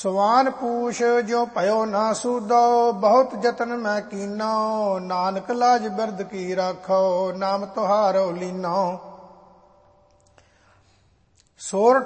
ਸਵਾਨ ਪੂਛ ਜੋ ਭਇਓ ਨਾ ਸੂਦੋ, ਬਹੁਤ ਜਤਨ ਮੈਂ ਕੀਨੋ। ਨਾਨਕ ਲਾਜ ਬਿਰਦ ਕੀ ਰਾਖੋ, ਨਾਮ ਤੁਹਾਰੋ ਲੀਨੋ। ਸੋਰਠ